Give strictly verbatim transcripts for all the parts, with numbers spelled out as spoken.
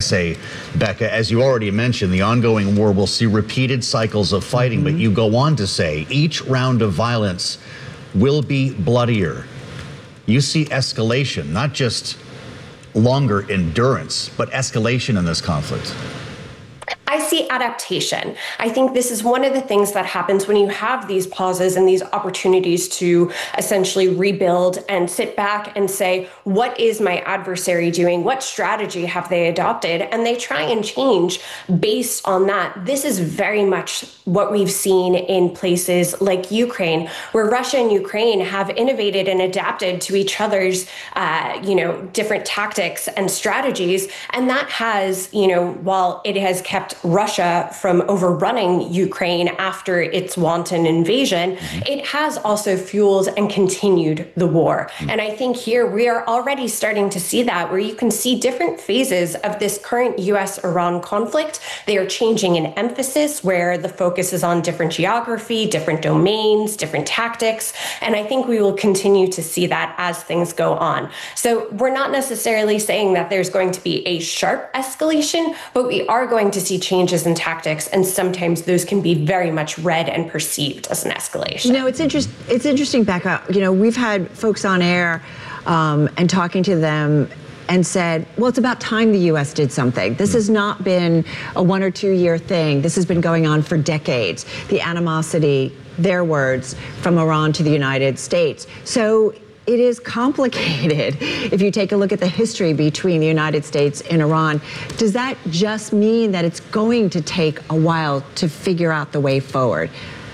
say, Becca, as you already mentioned, the ongoing war will see repeated cycles of fighting, mm-hmm. but you go on to say each round of violence will be bloodier. You see escalation, not just longer endurance, but escalation in this conflict. I see adaptation. I think this is one of the things that happens when you have these pauses and these opportunities to essentially rebuild and sit back and say, what is my adversary doing? What strategy have they adopted? And they try and change based on that. This is very much what we've seen in places like Ukraine, where Russia and Ukraine have innovated and adapted to each other's, uh, you know, different tactics and strategies. And that has, you know, while it has kept Russia from overrunning Ukraine after its wanton invasion, mm-hmm. it has also fueled and continued the war. Mm-hmm. And I think here we are already starting to see that, where you can see different phases of this current U S Iran conflict. They are changing in emphasis, where the focus is on different geography, different domains, different tactics. And I think we will continue to see that as things go on. So we're not necessarily saying that there's going to be a sharp escalation, but we are going to see changes in tactics, and sometimes those can be very much read and perceived as an escalation. You know, it's interest, it's interesting, Becca. You know, we've had folks on air um, and talking to them and said, well, it's about time the U S did something. This has not been a one or two year thing. This has been going on for decades. The animosity, their words, from Iran to the United States. So it is complicated. If you take a look at the history between the United States and Iran, does that just mean that it's going to take a while to figure out the way forward?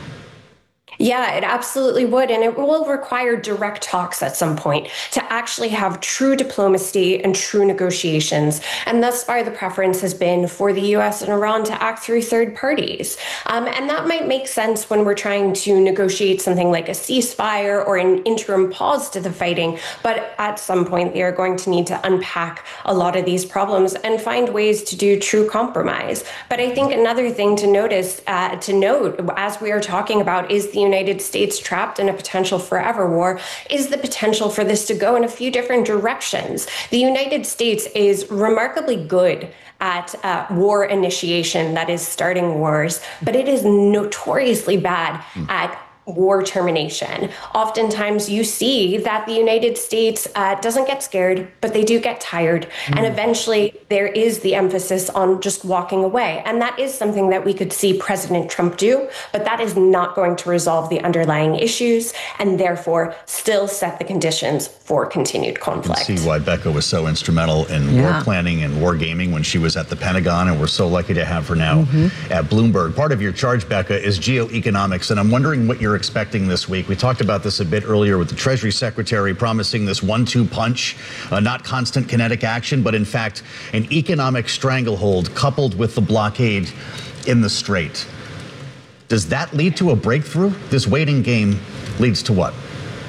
Yeah, it absolutely would. And it will require direct talks at some point to actually have true diplomacy and true negotiations. And thus far, the preference has been for the U S and Iran to act through third parties. Um, and that might make sense when we're trying to negotiate something like a ceasefire or an interim pause to the fighting. But at some point, they are going to need to unpack a lot of these problems and find ways to do true compromise. But I think another thing to notice, uh, to note, as we are talking about, is the United States trapped in a potential forever war, is the potential for this to go in a few different directions. The United States is remarkably good at uh, war initiation, that is starting wars, but it is notoriously bad at war termination. Oftentimes you see that the United States uh, doesn't get scared, but they do get tired. Mm. And eventually there is the emphasis on just walking away. And that is something that we could see President Trump do, but that is not going to resolve the underlying issues and therefore still set the conditions for continued conflict. You can see why Becca was so instrumental in yeah. war planning and war gaming when she was at the Pentagon, and we're so lucky to have her now mm-hmm. at Bloomberg. Part of your charge, Becca, is geoeconomics, and I'm wondering what you're expecting this week. We talked about this a bit earlier with the Treasury Secretary promising this one two punch, uh, not constant kinetic action, but in fact an economic stranglehold coupled with the blockade in the Strait. Does that lead to a breakthrough? This waiting game leads to what?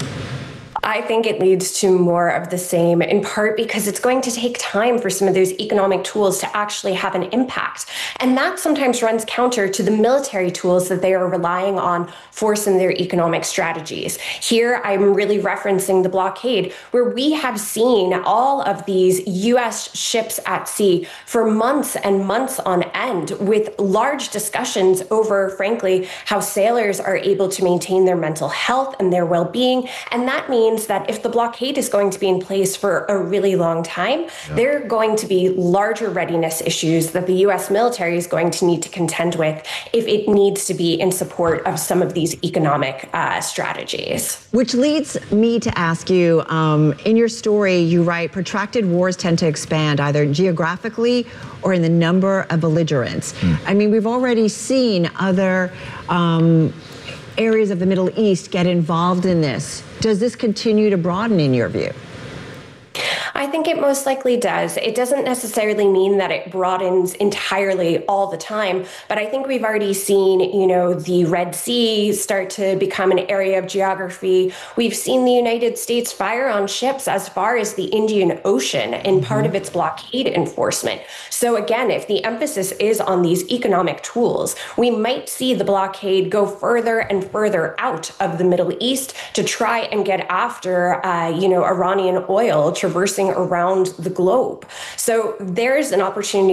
I think it leads to more of the same, in part because it's going to take time for some of those economic tools to actually have an impact. And that sometimes runs counter to the military tools that they are relying on for some of their economic strategies. Here, I'm really referencing the blockade, where we have seen all of these U S ships at sea for months and months on end, with large discussions over, frankly, how sailors are able to maintain their mental health and their well-being. And that means that if the blockade is going to be in place for a really long time, yeah. there are going to be larger readiness issues that the U S military is going to need to contend with if it needs to be in support of some of these economic uh, strategies. Which leads me to ask you, um, in your story, you write, protracted wars tend to expand either geographically or in the number of belligerents. Mm. I mean, we've already seen other um, areas of the Middle East get involved in this. Does this continue to broaden in your view? I think it most likely does. It doesn't necessarily mean that it broadens entirely all the time, but I think we've already seen, you know, the Red Sea start to become an area of geography. We've seen the United States fire on ships as far as the Indian Ocean in mm-hmm. part of its blockade enforcement. So again, if the emphasis is on these economic tools, we might see the blockade go further and further out of the Middle East to try and get after, uh, you know, Iranian oil traversing around the globe. So there's an opportunity